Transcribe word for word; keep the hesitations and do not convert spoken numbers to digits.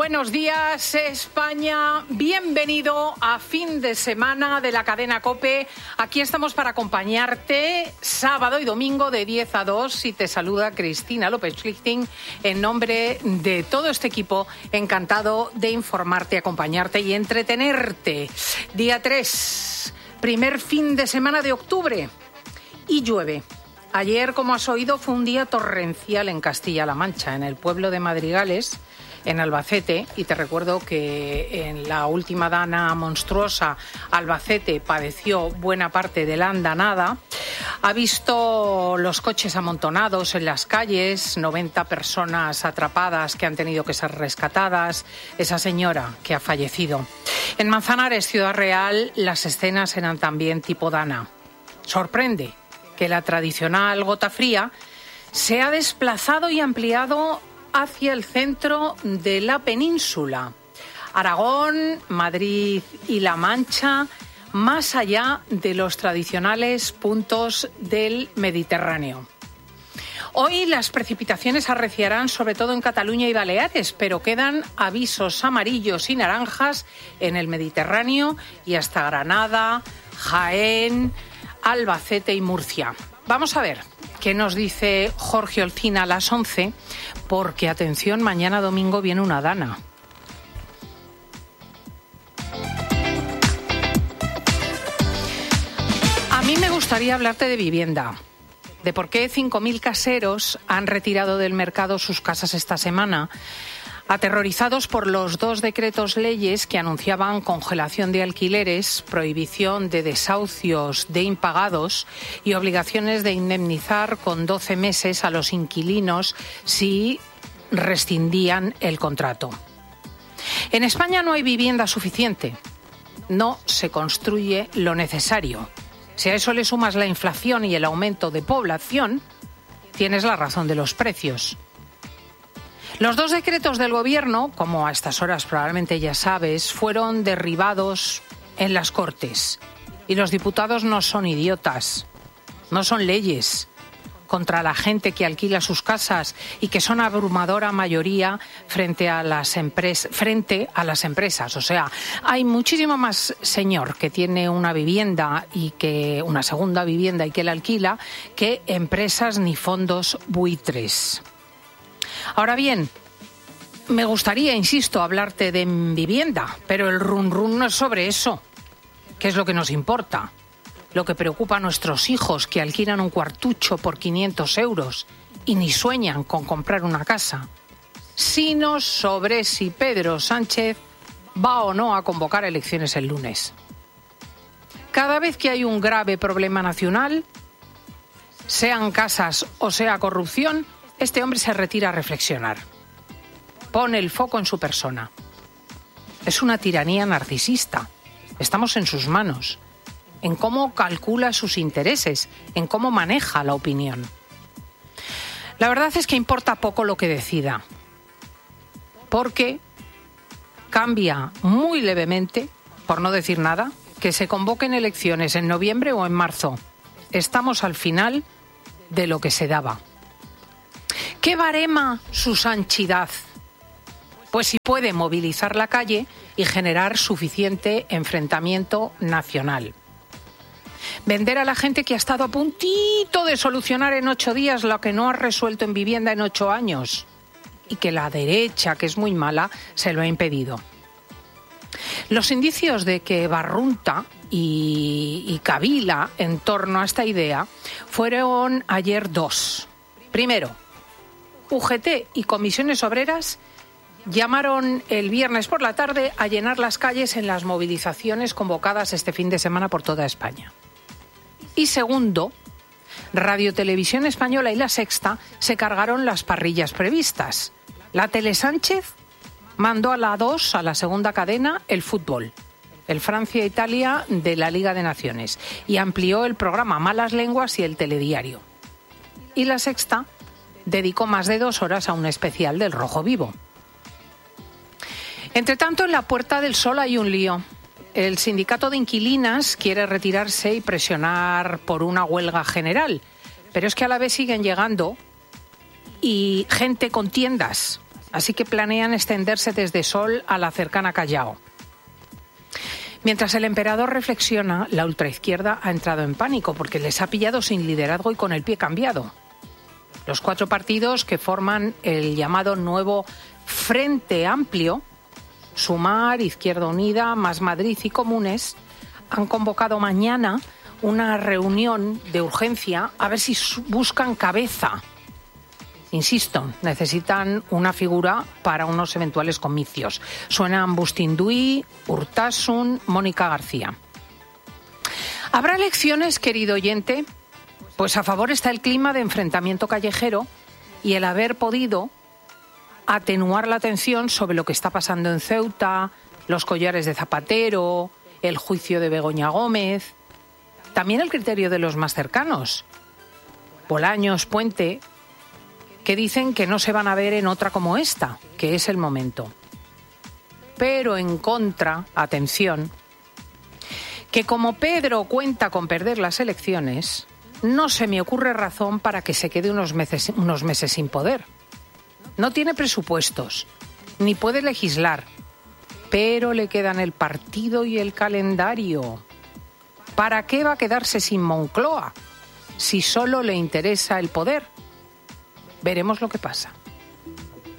Buenos días, España. Bienvenido a fin de semana de la cadena COPE. Aquí estamos para acompañarte sábado y domingo de diez a dos. Y te saluda Cristina López-Schlichting en nombre de todo este equipo. Encantado de informarte, acompañarte y entretenerte. Día tres, primer fin de semana de octubre. Y llueve. Ayer, como has oído, fue un día torrencial en Castilla-La Mancha, en el pueblo de Madrigales, en Albacete, y te recuerdo que en la última dana monstruosa Albacete padeció buena parte de la andanada. Ha visto los coches amontonados en las calles, noventa personas atrapadas que han tenido que ser rescatadas, esa señora que ha fallecido. En Manzanares, Ciudad Real, las escenas eran también tipo dana. Sorprende que la tradicional gota fría se ha desplazado y ampliado hacia el centro de la península. Aragón, Madrid y La Mancha, más allá de los tradicionales puntos del Mediterráneo. Hoy las precipitaciones arreciarán sobre todo en Cataluña y Baleares, pero quedan avisos amarillos y naranjas en el Mediterráneo y hasta Granada, Jaén, Albacete y Murcia. Vamos a ver qué nos dice Jorge Olcina a las once, porque, atención, mañana domingo viene una dana. A mí me gustaría hablarte de vivienda, de por qué cinco mil caseros han retirado del mercado sus casas esta semana, aterrorizados por los dos decretos leyes que anunciaban congelación de alquileres, prohibición de desahucios de impagados y obligaciones de indemnizar con doce meses a los inquilinos si rescindían el contrato. En España no hay vivienda suficiente, no se construye lo necesario. Si a eso le sumas la inflación y el aumento de población, tienes la razón de los precios. Los dos decretos del Gobierno, como a estas horas probablemente ya sabes, fueron derribados en las Cortes. Y los diputados no son idiotas, no son leyes contra la gente que alquila sus casas y que son abrumadora mayoría frente a las empresas, frente a las empresas. O sea, hay muchísimo más señor que tiene una vivienda y que una segunda vivienda y que la alquila que empresas ni fondos buitres. Ahora bien, me gustaría, insisto, hablarte de vivienda, pero el run run no es sobre eso, que es lo que nos importa. Lo que preocupa a nuestros hijos, que alquilan un cuartucho por quinientos euros y ni sueñan con comprar una casa, sino sobre si Pedro Sánchez va o no a convocar elecciones el lunes. Cada vez que hay un grave problema nacional, sean casas o sea corrupción, este hombre se retira a reflexionar. Pone el foco en su persona. Es una tiranía narcisista. Estamos en sus manos, en cómo calcula sus intereses, en cómo maneja la opinión. La verdad es que importa poco lo que decida, porque cambia muy levemente, por no decir nada, que se convoquen elecciones en noviembre o en marzo. Estamos al final de lo que se daba. ¿Qué barema su sanchidad? Pues si puede movilizar la calle y generar suficiente enfrentamiento nacional. Vender a la gente que ha estado a puntito de solucionar en ocho días lo que no ha resuelto en vivienda en ocho años y que la derecha, que es muy mala, se lo ha impedido. Los indicios de que barrunta y, y cavila en torno a esta idea fueron ayer dos. Primero, U G T y comisiones obreras llamaron el viernes por la tarde a llenar las calles en las movilizaciones convocadas este fin de semana por toda España. Y segundo, Radio Televisión Española y La Sexta se cargaron las parrillas previstas. La Tele Sánchez mandó a la dos, a la segunda cadena, el fútbol, el Francia-Italia de la Liga de Naciones, y amplió el programa Malas Lenguas y el Telediario. Y La Sexta dedicó más de dos horas a un especial del Rojo Vivo. Entre tanto, en la Puerta del Sol hay un lío. El sindicato de inquilinas quiere retirarse y presionar por una huelga general, pero es que a la vez siguen llegando y gente con tiendas así que planean extenderse desde Sol a la cercana Callao. Mientras el emperador reflexiona, la ultraizquierda ha entrado en pánico porque les ha pillado sin liderazgo y con el pie cambiado. Los cuatro partidos que forman el llamado nuevo Frente Amplio, Sumar, Izquierda Unida, Más Madrid y Comunes, han convocado mañana una reunión de urgencia a ver si buscan cabeza. Insisto, necesitan una figura para unos eventuales comicios. Suenan Bustinduy, Urtasun, Mónica García. ¿Habrá elecciones, querido oyente? Pues a favor está el clima de enfrentamiento callejero y el haber podido atenuar la tensión sobre lo que está pasando en Ceuta, los collares de Zapatero, el juicio de Begoña Gómez. También el criterio de los más cercanos, Bolaños, Puente, que dicen que no se van a ver en otra como esta, que es el momento. Pero en contra, atención, que como Pedro cuenta con perder las elecciones, no se me ocurre razón para que se quede unos meses, unos meses sin poder. No tiene presupuestos, ni puede legislar, pero le quedan el partido y el calendario. ¿Para qué va a quedarse sin Moncloa si solo le interesa el poder? Veremos lo que pasa.